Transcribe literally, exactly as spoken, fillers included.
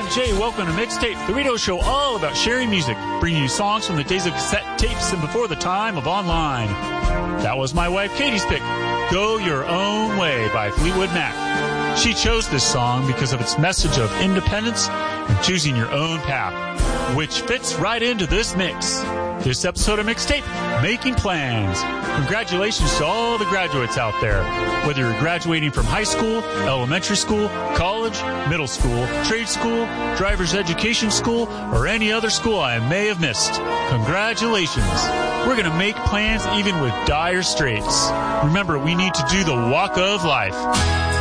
I'm Jay. Welcome to Mixtape, the radio show all about sharing music, bringing you songs from the days of cassette tapes and before the time of online. That was my wife Katie's pick, Go Your Own Way by Fleetwood Mac. She chose this song because of its message of independence and choosing your own path, which fits right into this mix. This episode of Mixtape, Making Plans. Congratulations to all the graduates out there. Whether you're graduating from high school, elementary school, college, middle school, trade school, driver's education school, or any other school I may have missed. Congratulations. We're going to make plans even with dire straits. Remember, we need to do the walk of life.